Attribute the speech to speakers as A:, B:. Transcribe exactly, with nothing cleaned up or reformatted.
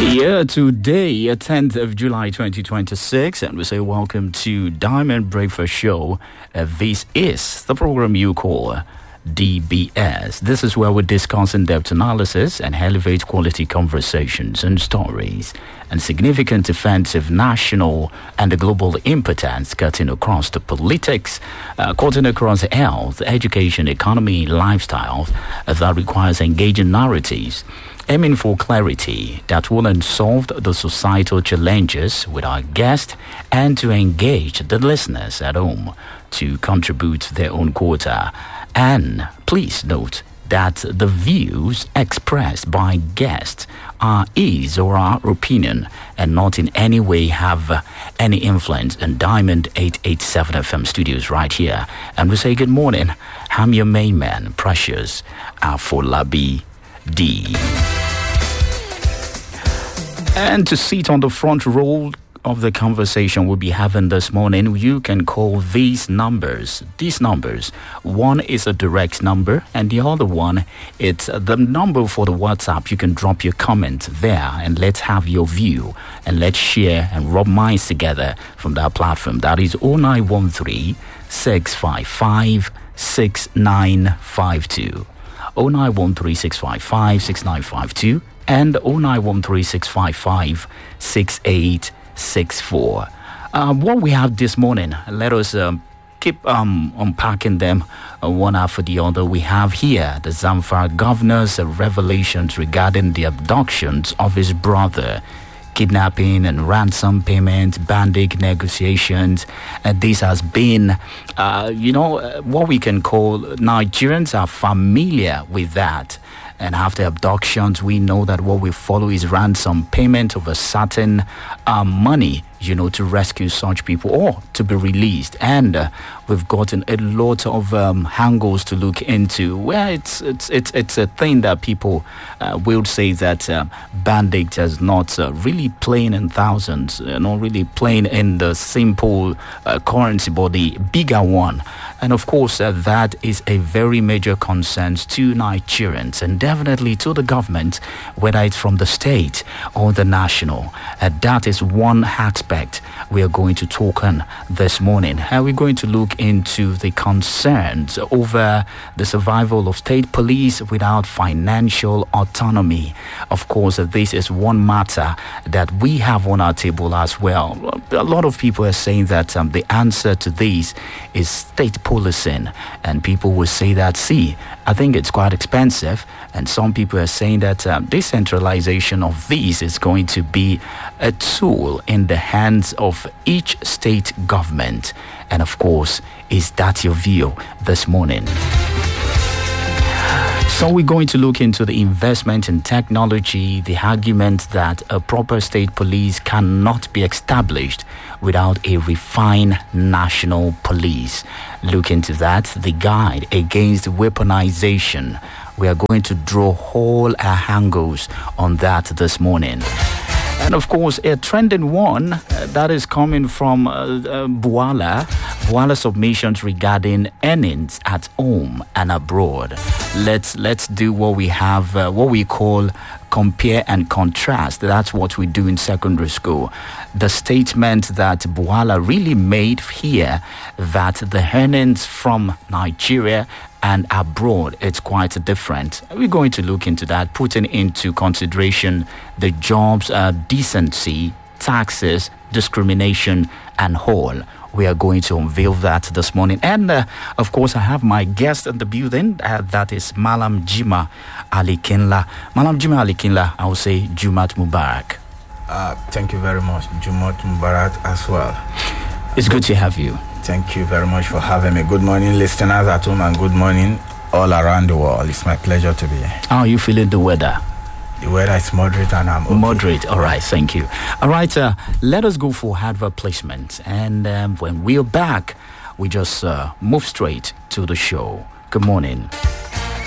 A: Yeah, today, tenth of July twenty twenty-six, and we say welcome to Diamond Breakfast Show. Uh, this is the program you call D B S. This is where we discuss in-depth analysis and elevate quality conversations and stories and significant events of national and global importance cutting across the politics, uh, cutting across health, education, economy, lifestyle uh, that requires engaging narratives, aiming for clarity that will unsolve the societal challenges with our guest and to engage the listeners at home to contribute their own quota. And please note that the views expressed by guests are his or our opinion and not in any way have uh, any influence on Diamond eight eighty-seven F M studios right here. And we say good morning. I'm your main man, Precious Afolabi D. And to sit on the front row of the conversation we'll be having this morning, you can call these numbers. These numbers. One is a direct number, and the other one, it's the number for the WhatsApp. You can drop your comment there, and let's have your view, and let's share and rub minds together from that platform. That is oh nine one three, six five five, six nine five two. oh nine one three, six five five, six nine five two and oh nine one three, six five five, six eight six four. Uh, what we have this morning, let us um, keep um, unpacking them uh, one after the other. We have here the Zamfara governor's uh, revelations regarding the abductions of his brother, kidnapping and ransom payment, bandit negotiations. Uh, this has been, uh, you know, uh, what we can call, Nigerians are familiar with that. And after abductions, we know that what we follow is ransom payment of a certain um, money, you know, to rescue such people or to be released. And uh, we've gotten a lot of um, angles to look into where it's it's it's it's a thing that people uh, will say that uh, bandit is not uh, really playing in thousands, uh, not really playing in the simple uh, currency, but the bigger one. And of course, uh, that is a very major concern to Nigerians and definitely to the government, whether it's from the state or the national. Uh, that is one aspect we are going to talk on this morning. And we're going to look into the concerns over the survival of state police without financial autonomy. Of course, uh, this is one matter that we have on our table as well. A lot of people are saying that um, the answer to this is state policing, and people will say that, see, I think it's quite expensive, and some people are saying that um, decentralization of these is going to be a tool in the hands of each state government. And of course, is that your view this morning? So we're going to look into the investment in technology, the argument that a proper state police cannot be established without a refined national police. Look into that, the guide against weaponization. We are going to draw all our angles on that this morning. And of course, a trending one uh, that is coming from uh, uh, Bwala, Bwala submissions regarding earnings at home and abroad. Let's let's do what we have, uh, what we call compare and contrast. That's what we do in secondary school. The statement that Bwala really made here, that the earnings from Nigeria and abroad, it's quite different. We're going to look into that, putting into consideration the jobs, uh, decency, taxes, discrimination, and all. We are going to unveil that this morning. And, uh, of course, I have my guest in the building. Uh, that is Malam Jimoh Alikinla. Malam Jimoh Alikinla, I will say Jumat Mubarak.
B: Uh, thank you very much. Jumat Mubarak as well.
A: It's good to have you.
B: Thank you very much for having me. Good morning, listeners at home, and good morning all around the world. It's my pleasure to be here.
A: How are you feeling the weather?
B: The weather is moderate and I'm okay.
A: Moderate, all right, thank you. All right, uh, let us go for advert placement. And um, when we're back, we just uh, move straight to the show. Good morning.